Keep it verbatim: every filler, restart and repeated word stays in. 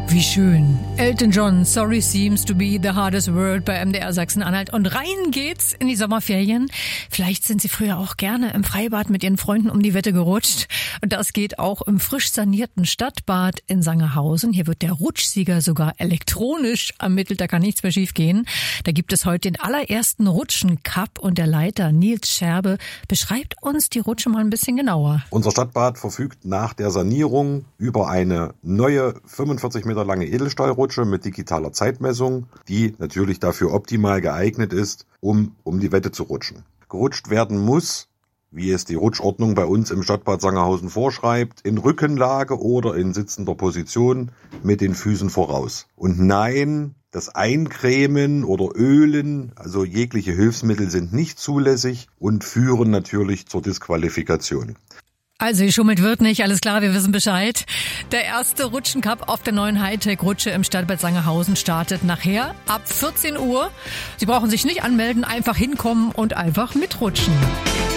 Wie schön. Elton John, Sorry Seems to be the hardest word bei M D R Sachsen-Anhalt. Und rein geht's in die Sommerferien. Vielleicht sind Sie früher auch gerne im Freibad mit Ihren Freunden um die Wette gerutscht. Und das geht auch im frisch sanierten Stadtbad in Sangerhausen. Hier wird der Rutschsieger sogar elektronisch ermittelt. Da kann nichts mehr schief gehen. Da gibt es heute den allerersten Rutschen-Cup. Und der Leiter Nils Scherbe beschreibt uns die Rutsche mal ein bisschen genauer. Unser Stadtbad verfügt nach der Sanierung über eine neue fünfundvierzig Meter lange Edelstahlrutsche mit digitaler Zeitmessung, die natürlich dafür optimal geeignet ist, um um die Wette zu rutschen. Gerutscht werden muss, wie es die Rutschordnung bei uns im Stadtbad Sangerhausen vorschreibt, in Rückenlage oder in sitzender Position mit den Füßen voraus. Und nein, das Eincremen oder Ölen, also jegliche Hilfsmittel sind nicht zulässig und führen natürlich zur Disqualifikation. Also geschummelt wird nicht, alles klar, wir wissen Bescheid. Der erste Rutschen-Cup auf der neuen Hightech-Rutsche im Stadtbad Sangerhausen startet nachher ab vierzehn Uhr. Sie brauchen sich nicht anmelden, einfach hinkommen und einfach mitrutschen.